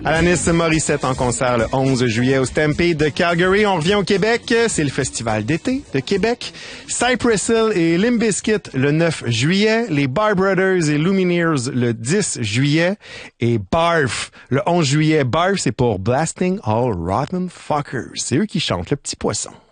Alanis Morissette en concert le 11 juillet au Stampede de Calgary. On revient au Québec, c'est le festival d'été de Québec. Cypress Hill et Limp Bizkit le 9 juillet. Les Bar Brothers et Lumineers le 10 juillet. Et Barf le 11 juillet. Barf, c'est pour Blasting All Rotten Fuckers. C'est eux qui chantent Le Petit Poisson.